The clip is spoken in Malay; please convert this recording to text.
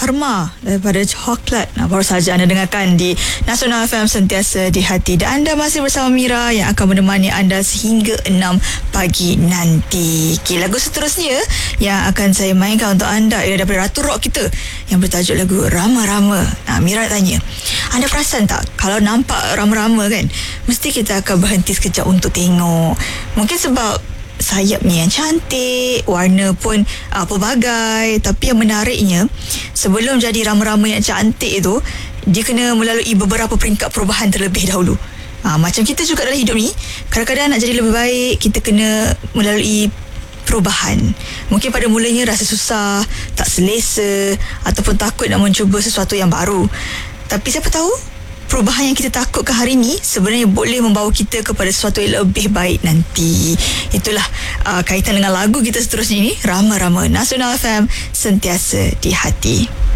Dharma daripada Coklat. Baru saja anda dengarkan di Nasional FM Sentiasa di Hati. Dan anda masih bersama Mira yang akan menemani anda sehingga 6 pagi nanti. Okay, lagu seterusnya yang akan saya mainkan untuk anda ialah daripada Ratu Rock kita yang bertajuk lagu Rama-Rama. Mira tanya, anda perasan tak kalau nampak rama-rama kan, mesti kita akan berhenti sekejap untuk tengok. Mungkin sebab sayapnya yang cantik, warna pun pelbagai. Tapi yang menariknya, sebelum jadi rama-rama yang cantik itu, dia kena melalui beberapa peringkat perubahan terlebih dahulu. Macam kita juga dalam hidup ni, kadang-kadang nak jadi lebih baik, kita kena melalui perubahan. Mungkin pada mulanya rasa susah, tak selesa, ataupun takut nak mencuba sesuatu yang baru. Tapi siapa tahu, perubahan yang kita takutkan hari ini sebenarnya boleh membawa kita kepada sesuatu yang lebih baik nanti. Itulah kaitan dengan lagu kita seterusnya ini, Rama-Rama. Nasional FM, Sentiasa di Hati.